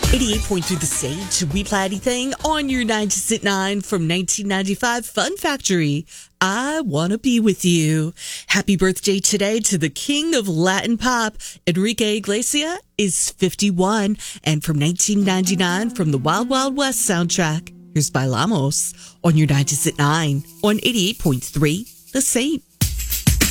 88.3 The Sage. We play anything on your 90s at 9 from 1995 Fun Factory. I Want to Be With You. Happy birthday today to the king of Latin pop. Enrique Iglesias is 51. And from 1999 from the Wild Wild West soundtrack, here's Bailamos on your 90s at 9 on 88.3 The Sage.